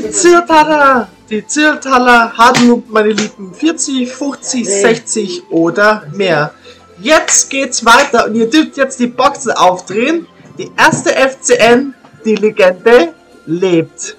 Die Zillertaler haben, meine Lieben, 40, 50, 60 oder mehr. Jetzt geht's weiter und ihr dürft jetzt die Boxen aufdrehen. Die erste FCN, die Legende, lebt.